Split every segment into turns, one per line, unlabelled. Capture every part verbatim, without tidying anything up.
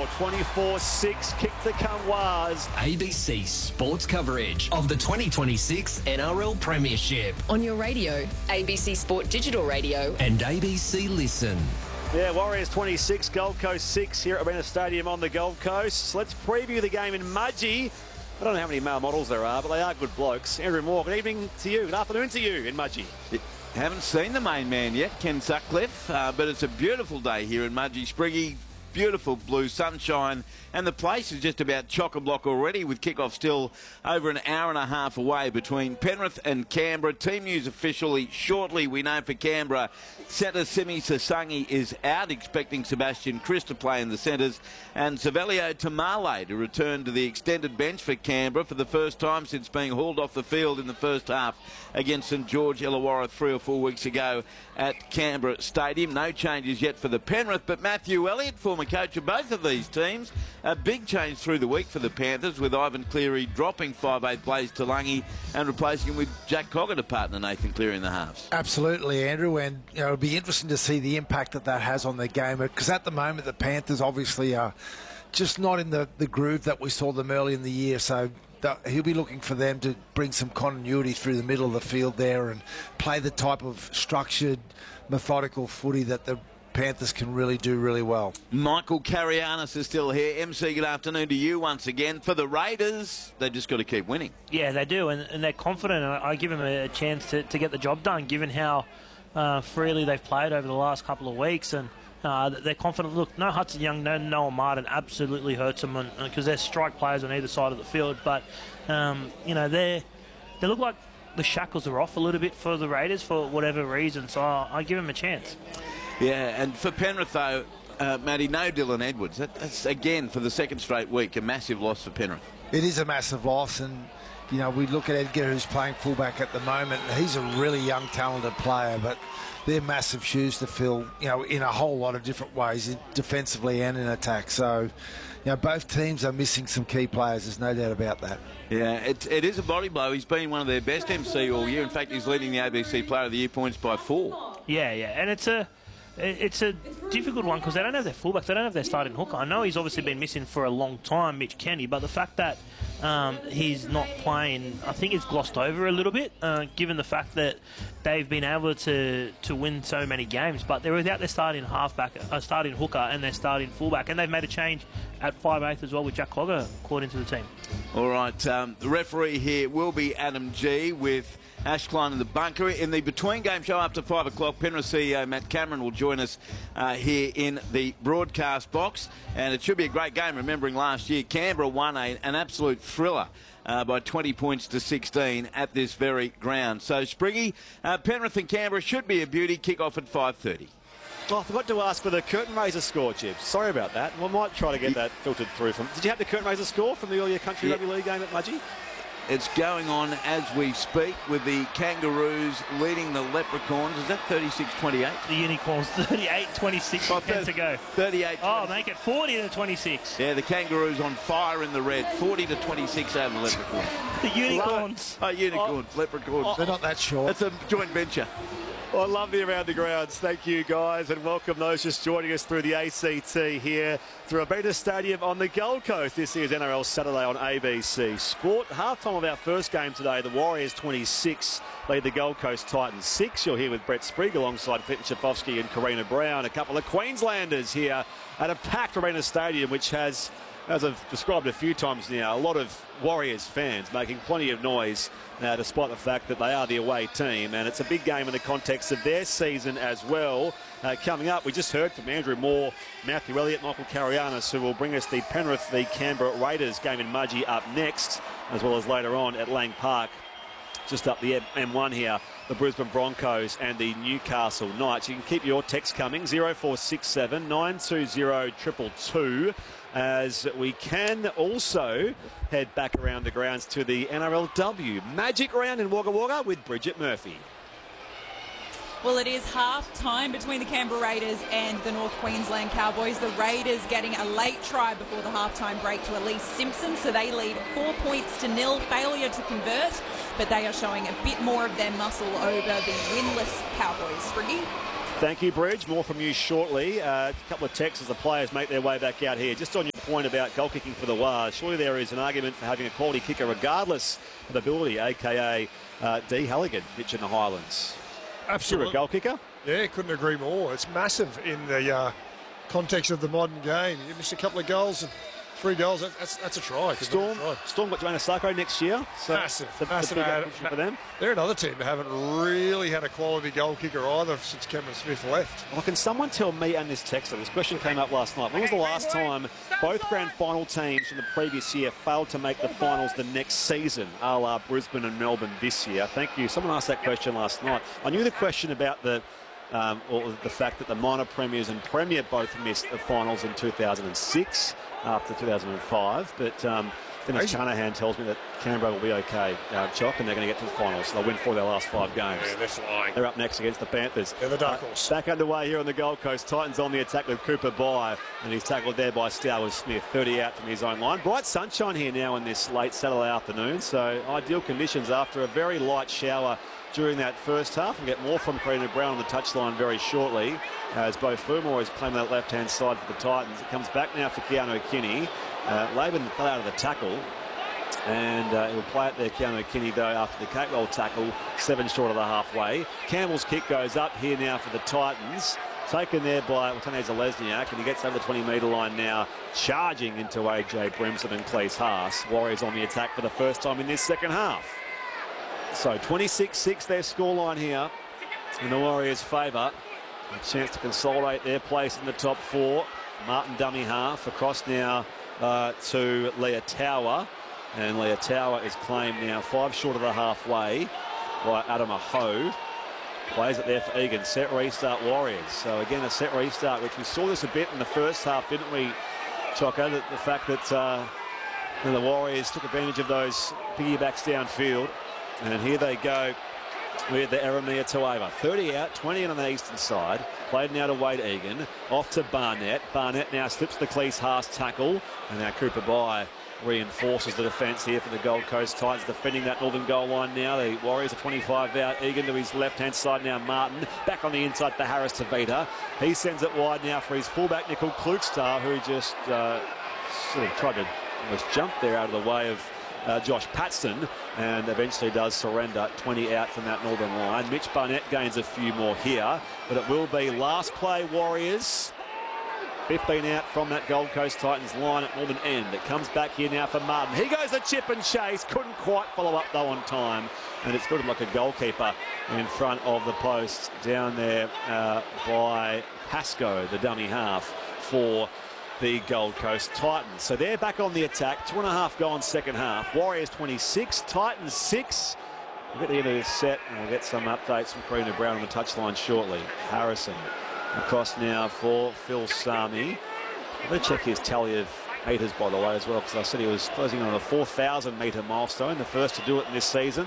twenty-four six. Kick the Kamwas.
A B C Sports coverage of the twenty twenty-six N R L Premiership.
On your radio, A B C Sport Digital Radio.
And A B C Listen.
Yeah, Warriors twenty-six, Gold Coast six here at Arena Stadium on the Gold Coast. Let's preview the game in Mudgee. I don't know how many male models there are, but they are good blokes. Andrew Moore, good evening to you. Good afternoon to you in Mudgee.
It, haven't seen the main man yet, Ken Sutcliffe, uh, but it's a beautiful day here in Mudgee. Spriggy, beautiful blue sunshine, and the place is just about chock-a-block already, with kickoff still over an hour and a half away between Penrith and Canberra. Team news officially shortly, we know for Canberra, centre Simi Sasangi is out, expecting Sebastian Chris to play in the centres, and Savelio Tamale to return to the extended bench for Canberra for the first time since being hauled off the field in the first half against St George Illawarra three or four weeks ago at Canberra Stadium. No changes yet for the Penrith, but Matthew Elliott, former coach of both of these teams, a big change through the week for the Panthers, with Ivan Cleary dropping five eight Blaze Talangi and replacing him with Jack Cogger to partner Nathan Cleary in the halves.
Absolutely, Andrew, and you know, it'll be interesting to see the impact that that has on the game, because at the moment the Panthers obviously are just not in the, the groove that we saw them early in the year, so he'll be looking for them to bring some continuity through the middle of the field there and play the type of structured, methodical footy that the Panthers can really do really well.
Michael Carianis is still here. M C, good afternoon to you once again. For the Raiders, they just got to keep winning.
Yeah, they do, and, and they're confident, and I, I give them a chance to, to get the job done, given how uh, freely they've played over the last couple of weeks, and uh, they're confident. Look, no Hudson Young, no Noah Martin absolutely hurts them, because they're strike players on either side of the field, but, um, you know, they they look like the shackles are off a little bit for the Raiders for whatever reason, so I, I give them a chance.
Yeah, and for Penrith, though, uh, Matty, no Dylan Edwards. That, that's, again, for the second straight week, a massive loss for Penrith.
It is a massive loss, and, you know, we look at Edgar, who's playing fullback at the moment. He's a really young, talented player, but they're massive shoes to fill, you know, in a whole lot of different ways, defensively and in attack. So, you know, both teams are missing some key players. There's no doubt about that.
Yeah, it, it is a body blow. He's been one of their best M C all year. In fact, he's leading the A B C Player of the Year points by four.
Yeah, yeah, and it's a... It's a difficult one because they don't have their fullbacks. They don't have their starting hooker. I know he's obviously been missing for a long time, Mitch Kenny, but the fact that um, he's not playing, I think it's glossed over a little bit, uh, given the fact that they've been able to, to win so many games. But they're without their starting halfback, uh, starting hooker, and their starting fullback, and they've made a change at five eighth as well with Jack Cogger called into the team.
All right, um, the referee here will be Adam G with Ash Klein in the bunker. In the between-game show after five o'clock, Penrith C E O Matt Cameron will join us uh, here in the broadcast box. And it should be a great game, remembering last year Canberra won a, an absolute thriller uh, by twenty points to sixteen at this very ground. So, Spriggy, uh, Penrith and Canberra should be a beauty. Kick-off at five thirty.
Oh, I forgot to ask for the curtain raiser score, Jibs. Sorry about that. We might try to get that filtered through. From. Did you have the curtain raiser score from the earlier Country yeah. Rugby League game at Mudgee?
It's going on as we speak, with the Kangaroos leading the Leprechauns. Is that thirty-six twenty-eight?
The Unicorns, thirty-eight twenty-six oh, to go.
thirty-eight twenty-six.
Oh, make it forty to twenty-six.
Yeah, the Kangaroos on fire in the red. forty to twenty-six over the Leprechauns.
The Unicorns.
Oh, Unicorns, oh, Leprechauns.
Oh, they're not that short.
It's a joint venture.
Well, I love the Around the Grounds. Thank you, guys, and welcome those just joining us through the A C T here through Arena Stadium on the Gold Coast. This is N R L Saturday on A B C Sport. Half-time of our first game today, the Warriors twenty-six lead the Gold Coast Titans six. You're here with Brett Sprigg alongside Clinton Schafowski and Karina Brown. A couple of Queenslanders here at a packed Arena Stadium, which has, as I've described a few times now, a lot of Warriors fans making plenty of noise now, despite the fact that they are the away team, and it's a big game in the context of their season as well. Uh, coming up, we just heard from Andrew Moore, Matthew Elliott, Michael Carianis, who will bring us the Penrith v Canberra Raiders game in Mudgee up next, as well as later on at Lang Park, just up the M one here, the Brisbane Broncos and the Newcastle Knights. You can keep your text coming, zero four six seven nine two zero two two two. As we can also head back around the grounds to the N R L W Magic Round in Wagga Wagga with Bridget Murphy.
Well, it is half time between the Canberra Raiders and the North Queensland Cowboys. The Raiders getting a late try before the halftime break to Elise Simpson, so they lead four points to nil. Failure to convert, but they are showing a bit more of their muscle over the winless Cowboys. Spriggy?
Thank you, Bridge. More from you shortly. Uh, a couple of texts as the players make their way back out here. Just on your point about goal kicking for the Wars, surely there is an argument for having a quality kicker regardless of ability, a k a. Uh, D. Halligan, pitch in the Highlands.
Absolutely.
You're a goal kicker?
Yeah, couldn't agree more. It's massive in the uh, context of the modern game. You missed a couple of goals and three goals. That, that's that's a try.
Storm,
a try.
Storm got Joanna Sacco next year. So
massive,
the,
massive.
the
ad,
for them.
They're another team that haven't really had a quality goal kicker either since Cameron Smith left.
Well, can someone tell me and this texter? This question came up last night. When was the last time both grand final teams from the previous year failed to make the finals the next season, a la Brisbane and Melbourne this year? Thank you. Someone asked that question last night. I knew the question about the um, or the fact that the minor premiers and premier both missed the finals in two thousand six after two thousand five, but um, Dennis Carnahan tells me that Canberra will be okay, uh, Chock, and they're going to get to the finals. They'll win four of their last five games.
Yeah, they're flying.
They're up next against the Panthers.
They're the dark horse.
Uh, back underway here on the Gold Coast. Titans on the attack with Cooper Bye, and he's tackled there by Stowers Smith. thirty out from his own line. Bright sunshine here now in this late Saturday afternoon, so ideal conditions after a very light shower during that first half. We'll get more from Karina Brown on the touchline very shortly, as Beau Fermor is claiming that left-hand side for the Titans. It comes back now for Keanu Kinney. Uh, Laban fell out of the tackle, and uh, he'll play it there, Keanu Kinney, though, after the Cape Roll tackle, seven short of the halfway. Campbell's kick goes up here now for the Titans, taken there by Watane Zalesniak, and he gets over the twenty metre line now, charging into A J Brimson and Cleese Haas. Warriors on the attack for the first time in this second half. So twenty-six six their scoreline here in the Warriors' favour. A chance to consolidate their place in the top four. Martin dummy half across now uh, to Leah Tower. And Leah Tower is claimed now five short of the halfway by Adam Aho. Plays it there for Egan. Set restart Warriors. So again, a set restart, which we saw this a bit in the first half, didn't we, Choco? The, the fact that uh, the Warriors took advantage of those piggybacks downfield. And here they go with the Eremia Tueva. thirty out, twenty in on the eastern side. Played now to Wade Egan. Off to Barnett. Barnett now slips the Cleese Haas tackle. And now Cooper Bye reinforces the defence here for the Gold Coast Titans, defending that northern goal line now. The Warriors are twenty-five out. Egan to his left-hand side now. Martin back on the inside for Harris Tavita. He sends it wide now for his fullback, Nickel Klugstar, who just uh, sort of tried to almost jump there out of the way of Uh, Josh Paxton, and eventually does surrender. twenty out from that northern line. Mitch Barnett gains a few more here, but it will be last play Warriors. fifteen out from that Gold Coast Titans line at northern end. It comes back here now for Martin. He goes the chip and chase. Couldn't quite follow up though on time, and it's fielded like a goalkeeper in front of the post down there uh, by Pascoe, the dummy half for the Gold Coast Titans. So they're back on the attack. Two and a half gone second half. Warriors twenty-six, Titans six. We'll get the end of this set and we'll get some updates from Karina Brown on the touchline shortly. Harrison across now for Phil Sami. I'm going to check his tally of metres, by the way, as well, because I said he was closing on a four thousand metre milestone, the first to do it in this season.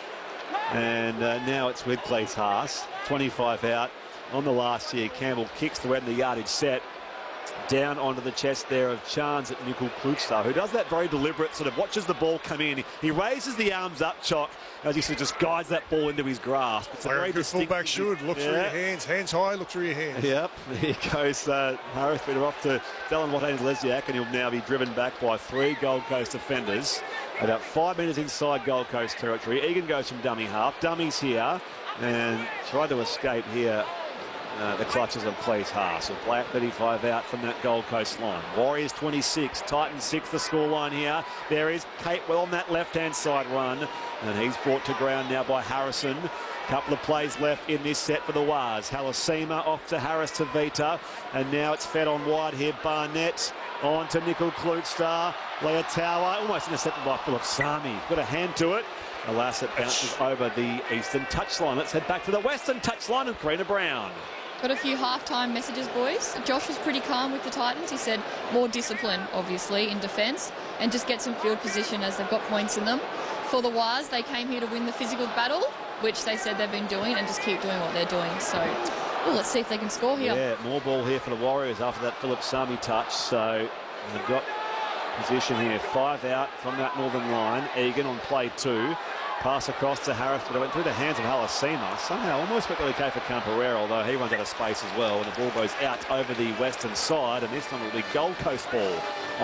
And uh, now it's with Cleese Haas. twenty-five out on the last year. Campbell kicks to end the yardage set. Down onto the chest there of Chance at Nickel Klugstar, who does that very deliberate, sort of watches the ball come in. He raises the arms up, Chock, as he sort of just guides that ball into his grasp. It's a
Where
very
a good
distinct
fullback should. Look
yeah.
through your hands. Hands high, look through your hands.
Yep. Here goes uh, Harris Peter off to Dylan Watane-Zalesniak, and he'll now be driven back by three Gold Coast defenders. About five metres inside Gold Coast territory. Egan goes from dummy half. Dummies here, and tried to escape here. Uh, the clutches of Cleese Haas. Will play at thirty-five out from that Gold Coast line. Warriors twenty-six, Titans six, the score line here. There is Catewell on that left-hand side run, and he's brought to ground now by Harrison. Couple of plays left in this set for the Wars. Halasima off to Harris Tavita, and now it's fed on wide here. Barnett on to Nickel Klugstar. Leah Tower, almost intercepted by Philip Sami. Got a hand to it. Alas, it bounces over the eastern touchline. Let's head back to the western touchline of Karina Brown.
Got a few halftime messages, boys. Josh was pretty calm with the Titans. He said more discipline, obviously, in defence, and just get some field position as they've got points in them. For the Wars, they came here to win the physical battle, which they said they've been doing, and just keep doing what they're doing. So, ooh, let's see if they can score here.
Yeah, more ball here for the Warriors after that Philip Sami touch. So they've got position here. Five out from that northern line. Egan on play two. Pass across to Harris, but it went through the hands of Halasima. Somehow almost went okay for Camperera, although he runs out of space as well. And the ball goes out over the western side, and this time it'll be Gold Coast ball